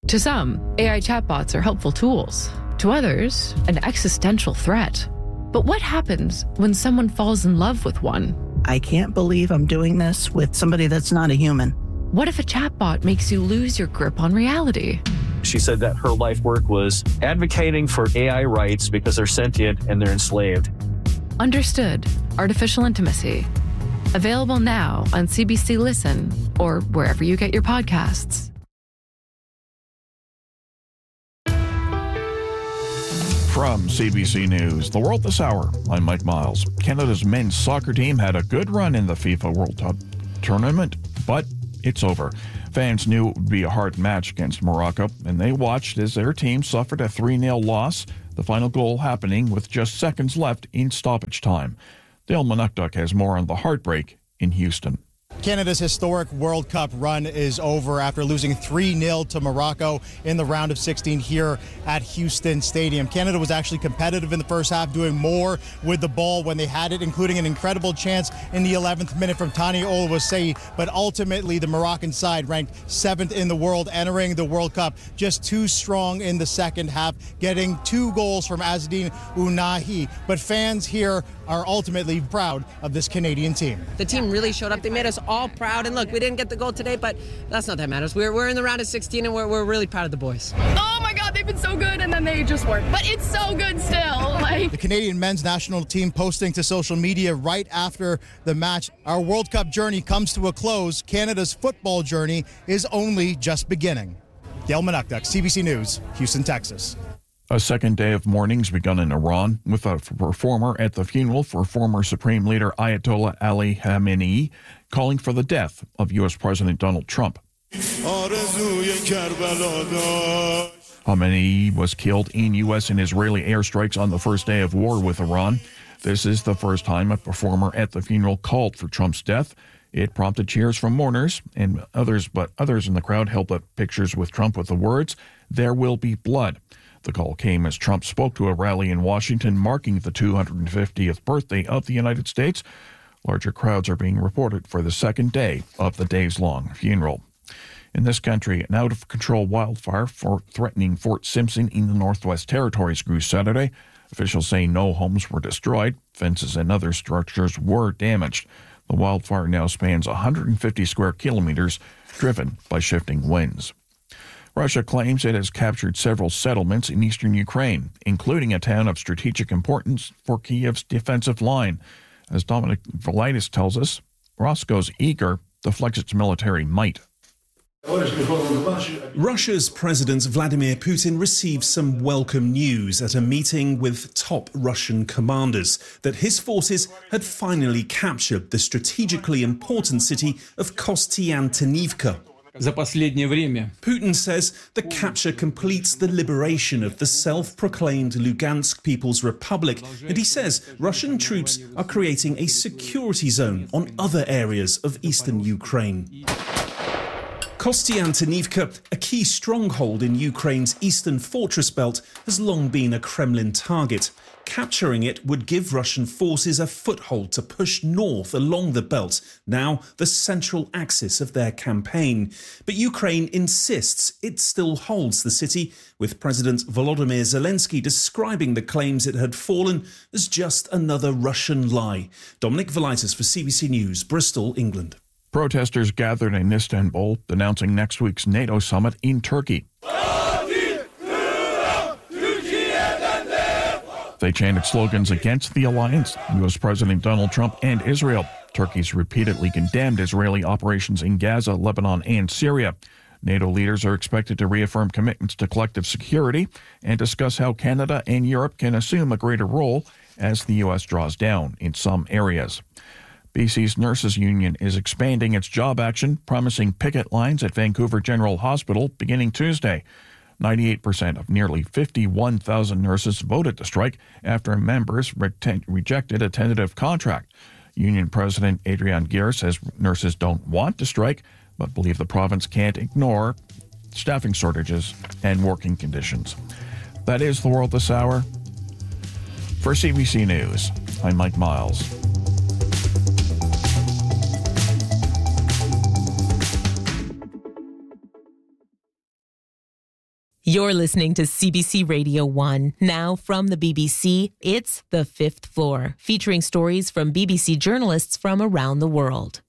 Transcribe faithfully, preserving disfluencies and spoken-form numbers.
To some, A I chatbots are helpful tools. To others, an existential threat. But what happens when someone falls in love with one? I can't believe I'm doing this with somebody that's not a human. What if a chatbot makes you lose your grip on reality? She said that her life work was advocating for A I rights because they're sentient and they're enslaved. Understood. Artificial Intimacy. Available now on C B C Listen or wherever you get your podcasts. From C B C News, The World This Hour, I'm Mike Miles. Canada's men's soccer team had a good run in the FIFA World Cup tournament, but it's over. Fans knew it would be a hard match against Morocco, and they watched as their team suffered a three nil loss, the final goal happening with just seconds left in stoppage time. Dale Manukduk has more on the heartbreak in Houston. Canada's historic World Cup run is over after losing three nil to Morocco in the round of sixteen here at Houston Stadium. Canada was actually competitive in the first half, doing more with the ball when they had it, including an incredible chance in the eleventh minute from Tani Oluwaseyi. But ultimately, the Moroccan side ranked seventh in the world, entering the World Cup just too strong in the second half, getting two goals from Azzedine Ounahi. But fans here are ultimately proud of this Canadian team. The team really showed up. They made us all proud. And look, we didn't get the goal today, but that's not that matters. We're, we're in the round of sixteen, and we're, we're really proud of the boys. Oh my God, they've been so good, and then they just weren't. But it's so good still. Like the Canadian men's national team posting to social media right after the match, our World Cup journey comes to a close. Canada's football journey is only just beginning. Dale Manukduk, C B C News, Houston, Texas. A second day of mournings begun in Iran with a performer at the funeral for former Supreme Leader Ayatollah Ali Khamenei calling for the death of U S. President Donald Trump. Khamenei was killed in U S and Israeli airstrikes on the first day of war with Iran. This is the first time a performer at the funeral called for Trump's death. It prompted cheers from mourners and others, but others in the crowd held up pictures with Trump with the words, "There will be blood." The call came as Trump spoke to a rally in Washington marking the two hundred fiftieth birthday of the United States. Larger crowds are being reported for the second day of the days-long funeral. In this country, an out-of-control wildfire for threatening Fort Simpson in the Northwest Territories grew Saturday. Officials say no homes were destroyed. Fences and other structures were damaged. The wildfire now spans one hundred fifty square kilometers, driven by shifting winds. Russia claims it has captured several settlements in eastern Ukraine, including a town of strategic importance for Kyiv's defensive line. As Dominic Valitis tells us, Moscow's eager to flex its military might. Russia's President Vladimir Putin received some welcome news at a meeting with top Russian commanders that his forces had finally captured the strategically important city of Kostiantynivka. Putin says the capture completes the liberation of the self-proclaimed Lugansk People's Republic, and he says Russian troops are creating a security zone on other areas of eastern Ukraine. Kostiantynivka, a key stronghold in Ukraine's eastern fortress belt, has long been a Kremlin target. Capturing it would give Russian forces a foothold to push north along the belt, now the central axis of their campaign. But Ukraine insists it still holds the city, with President Volodymyr Zelensky describing the claims it had fallen as just another Russian lie. Dominic Valitis for C B C News, Bristol, England. Protesters gathered in Istanbul, denouncing next week's NATO summit in Turkey. They chanted slogans against the alliance, U S. President Donald Trump, and Israel. Turkey's repeatedly condemned Israeli operations in Gaza, Lebanon, and Syria. NATO leaders are expected to reaffirm commitments to collective security and discuss how Canada and Europe can assume a greater role as the U S draws down in some areas. B C's Nurses Union is expanding its job action, promising picket lines at Vancouver General Hospital beginning Tuesday. ninety-eight percent of nearly fifty-one thousand nurses voted to strike after members re- rejected a tentative contract. Union President Adrian Gear says nurses don't want to strike, but believe the province can't ignore staffing shortages and working conditions. That is the world this hour. For C B C News, I'm Mike Miles. You're listening to C B C Radio one. Now from the B B C, it's The Fifth Floor, featuring stories from B B C journalists from around the world.